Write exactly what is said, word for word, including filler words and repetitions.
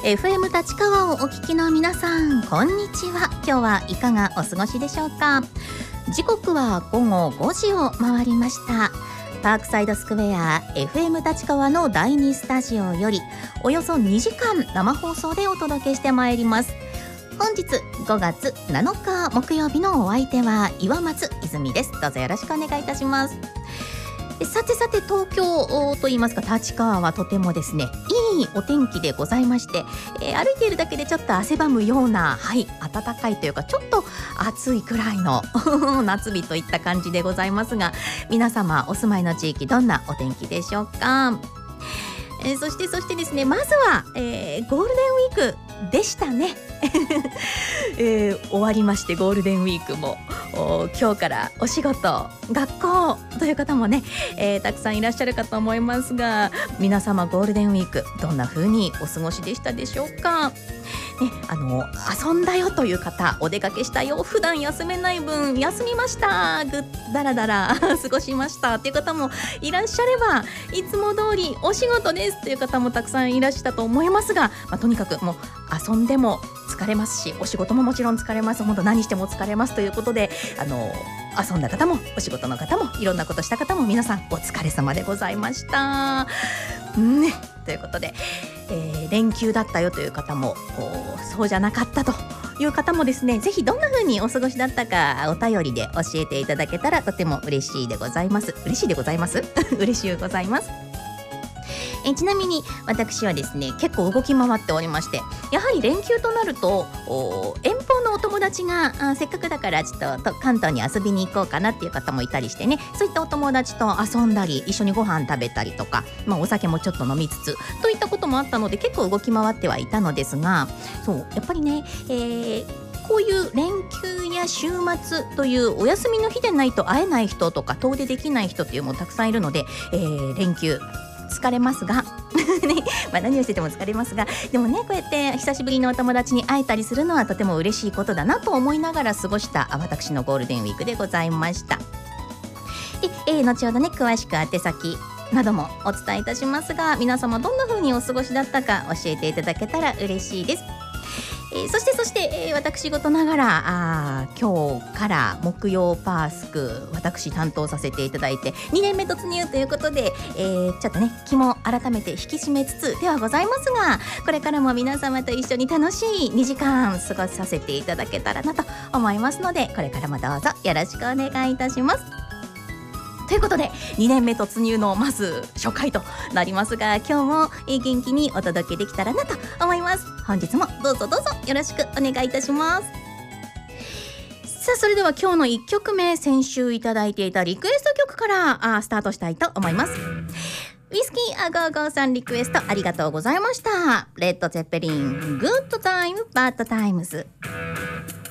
エフエム 立川をお聞きの皆さん、こんにちは。今日はいかがお過ごしでしょうか。時刻はごごごじを回りました。パークサイドスクエア エフエム 立川のだいにスタジオよりおよそにじかん生放送でお届けしてまいります。本日ごがつなのか木曜日のお相手は岩松泉です。どうぞよろしくお願いいたします。さてさて、東京といいますか立川はとてもですねいいお天気でございまして、えー、歩いているだけでちょっと汗ばむような、はい暖かいというかちょっと暑いくらいの夏日といった感じでございますが、皆様お住まいの地域どんなお天気でしょうか。えー、そしてそしてですね、まずは、えー、ゴールデンウィークでしたね、えー、終わりまして、ゴールデンウィークも今日からお仕事学校という方もね、えー、たくさんいらっしゃるかと思いますが、皆様ゴールデンウィークどんな風にお過ごしでしたでしょうか。ね、あの遊んだよという方、お出かけしたよ、普段休めない分休みました、ぐだらだら過ごしましたという方もいらっしゃれば、いつも通りお仕事ですという方もたくさんいらっしゃったと思いますが、まあ、とにかくもう遊んでも疲れますし、お仕事ももちろん疲れます。本当何しても疲れますということで、あの遊んだ方もお仕事の方もいろんなことした方も皆さんお疲れ様でございましたね。ということで、えー、連休だったよという方もそうじゃなかったという方もですね、ぜひどんな風にお過ごしだったかお便りで教えていただけたらとても嬉しいでございます。嬉しいでございます嬉しいでございます。えちなみに私はですね結構動き回っておりまして、やはり連休となると遠方のお友達があせっかくだからちょっと関東に遊びに行こうかなっていう方もいたりしてね、そういったお友達と遊んだり一緒にご飯食べたりとか、まあ、お酒もちょっと飲みつつといったこともあったので、結構動き回ってはいたのですが、そうやっぱりね、えーこういう連休や週末というお休みの日でないと会えない人とか遠出できない人っていうのもたくさんいるので、えー、連休疲れますが、ねまあ、何をしてても疲れますが、でもねこうやって久しぶりのお友達に会えたりするのはとても嬉しいことだなと思いながら過ごした私のゴールデンウィークでございました。で、えー、後ほどね詳しく宛先などもお伝えいたしますが、皆様どんな風にお過ごしだったか教えていただけたら嬉しいです。えー、そしてそして、えー、私事ながらあ今日から木曜パースク私担当させていただいてにねんめ突入ということで、えー、ちょっとね気も改めて引き締めつつではございますが、これからも皆様と一緒に楽しいにじかん過ごさせていただけたらなと思いますので、これからもどうぞよろしくお願いいたします。ということでにねんめ突入のまず初回となりますが、今日も元気にお届けできたらなと思います。本日もどうぞどうぞよろしくお願いいたします。さあそれでは今日のいっきょくめ、先週いただいていたリクエスト曲からあスタートしたいと思います。ウィスキーアゴーゴーさんリクエストありがとうございました。レッド・ゼッペリングッドタイムバッドタイムズ。